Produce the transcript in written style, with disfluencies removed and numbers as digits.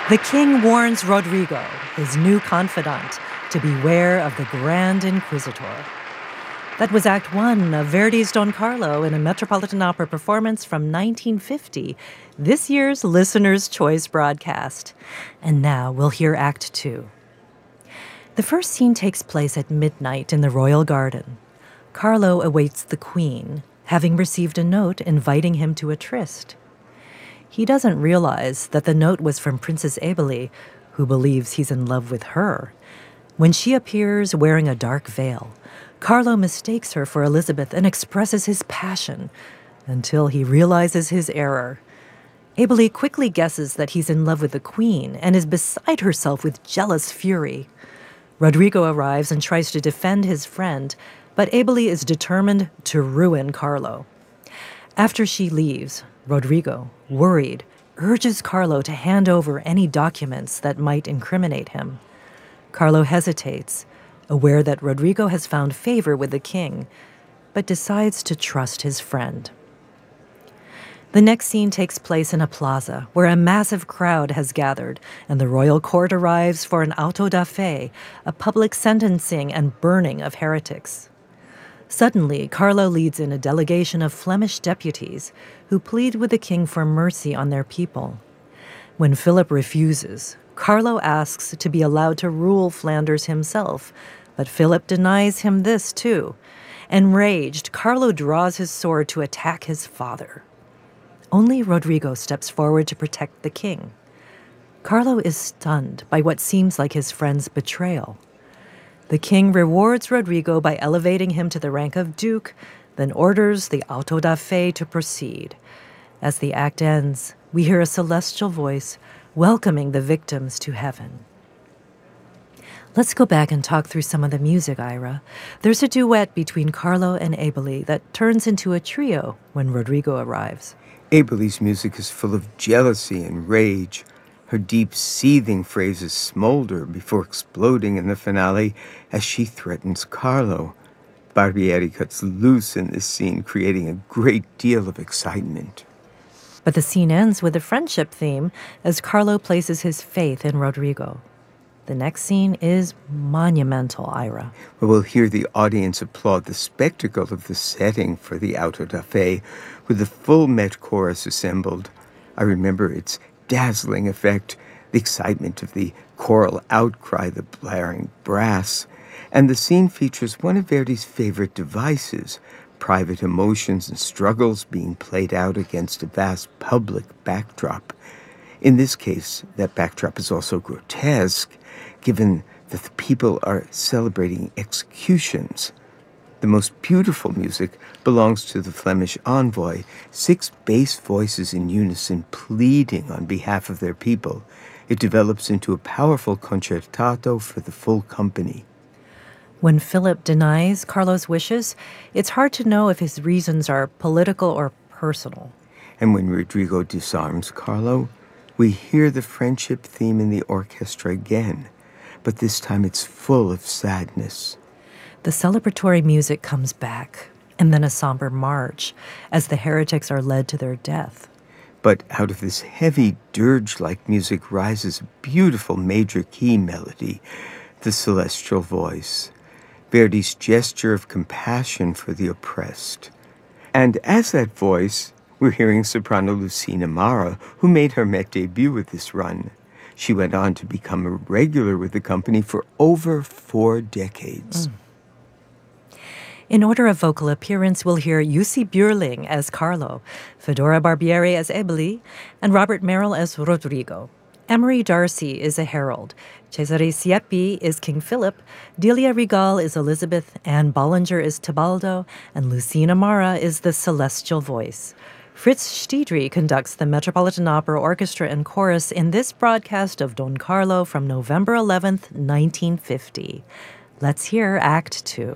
The king warns Rodrigo, his new confidant, to beware of the Grand Inquisitor. That was Act One of Verdi's Don Carlo in a Metropolitan Opera performance from 1950, this year's Listener's Choice broadcast. And now we'll hear Act Two. The first scene takes place at midnight in the royal garden. Carlo awaits the queen, having received a note inviting him to a tryst. He doesn't realize that the note was from Princess Eboli, who believes he's in love with her. When she appears wearing a dark veil, Carlo mistakes her for Elizabeth and expresses his passion until he realizes his error. Eboli quickly guesses that he's in love with the queen and is beside herself with jealous fury. Rodrigo arrives and tries to defend his friend, but Eboli is determined to ruin Carlo. After she leaves, Rodrigo, worried, urges Carlo to hand over any documents that might incriminate him. Carlo hesitates, aware that Rodrigo has found favor with the king, but decides to trust his friend. The next scene takes place in a plaza where a massive crowd has gathered, and the royal court arrives for an auto da fe, a public sentencing and burning of heretics. Suddenly, Carlo leads in a delegation of Flemish deputies who plead with the king for mercy on their people. When Philip refuses, Carlo asks to be allowed to rule Flanders himself, but Philip denies him this too. Enraged, Carlo draws his sword to attack his father. Only Rodrigo steps forward to protect the king. Carlo is stunned by what seems like his friend's betrayal. The king rewards Rodrigo by elevating him to the rank of duke, then orders the auto da fe to proceed. As the act ends, we hear a celestial voice welcoming the victims to heaven. Let's go back and talk through some of the music, Ira. There's a duet between Carlo and Eboli that turns into a trio when Rodrigo arrives. Eboli's music is full of jealousy and rage. Her deep, seething phrases smolder before exploding in the finale as she threatens Carlo. Barbieri cuts loose in this scene, creating a great deal of excitement. But the scene ends with a friendship theme as Carlo places his faith in Rodrigo. The next scene is monumental, Ira. We'll hear the audience applaud the spectacle of the setting for the auto da fe, with the full Met chorus assembled. I remember its dazzling effect, the excitement of the choral outcry, the blaring brass. And the scene features one of Verdi's favorite devices, private emotions and struggles being played out against a vast public backdrop. In this case, that backdrop is also grotesque, given that the people are celebrating executions. The most beautiful music belongs to the Flemish envoy, 6 bass voices in unison pleading on behalf of their people. It develops into a powerful concertato for the full company. When Philip denies Carlo's wishes, it's hard to know if his reasons are political or personal. And when Rodrigo disarms Carlo, we hear the friendship theme in the orchestra again, but this time it's full of sadness. The celebratory music comes back, and then a somber march as the heretics are led to their death. But out of this heavy dirge-like music rises a beautiful major key melody, the celestial voice, Verdi's gesture of compassion for the oppressed. And as that voice, we're hearing soprano Lucina Mara, who made her Met debut with this run. She went on to become a regular with the company for over 4 decades. In order of vocal appearance, we'll hear Jussi Björling as Carlo, Fedora Barbieri as Eboli, and Robert Merrill as Rodrigo. Emery Darcy is a herald. Cesare Siepi is King Philip. Delia Rigal is Elizabeth. Anne Bollinger is Tebaldo. And Lucina Mara is the celestial voice. Fritz Stiedry conducts the Metropolitan Opera Orchestra and Chorus in this broadcast of Don Carlo from November 11th, 1950. Let's hear Act Two.